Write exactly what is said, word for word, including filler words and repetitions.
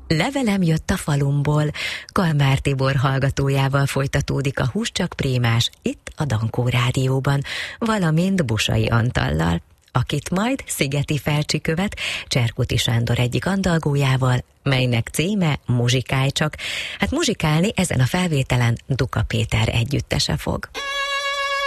Levelem jött a falumból, Kalmár Tibor hallgatójával folytatódik a Húscsak Prémás itt a Dankó Rádióban, valamint Busai Antallal, akit majd Szigeti Felcsi követ Cserkuti Sándor egyik andalgójával, melynek címe Muzsikálj csak. Hát muzsikálni ezen a felvételen Duka Péter együttese fog.